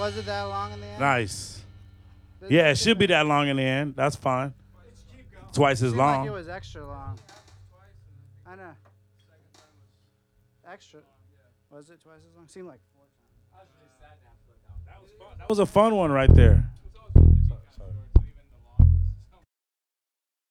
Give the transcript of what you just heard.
Was it that long in the end? Nice. Yeah, it should be that long in the end. That's fine. Twice as Seemed long. like it was extra long. I know. Extra. Was it twice as long? Seemed like 4 times. That was a fun one right there.